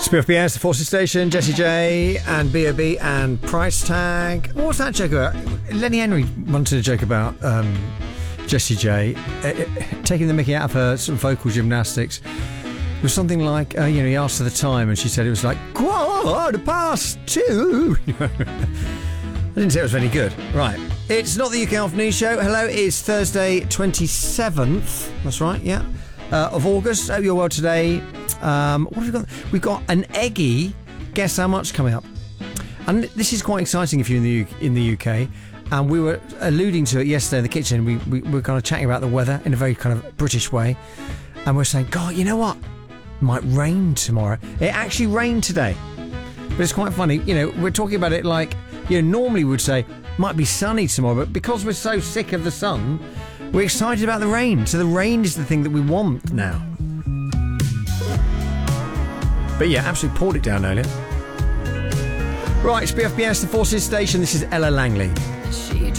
SPFBS, the Forces Station, Jessie J and B.O.B. and Price Tag. What's that joke about? Lenny Henry wanted a joke about Jessie J taking the mickey out of her sort of vocal gymnastics. It was something like, he asked her the time and she said it was like, 2:15. I didn't say it was very good. Right. It's not the UK Afternoon Show. Hello, it's Thursday 27th. That's right, yeah. Of August. Hope you're well today. What have we got? We've got an eggy Guess How Much coming up. And this is quite exciting if you're in the UK. And we were alluding to it yesterday in the kitchen. We were kind of chatting about the weather in a very kind of British way. And we're saying, God, you know what? It might rain tomorrow. It actually rained today. But it's quite funny. We're talking about it like, normally we'd say, might be sunny tomorrow. But because we're so sick of the sun, we're excited about the rain. So the rain is the thing that we want now. But yeah, absolutely poured it down earlier. Right, it's BFBS, the Forces Station. This is Ella Langley. She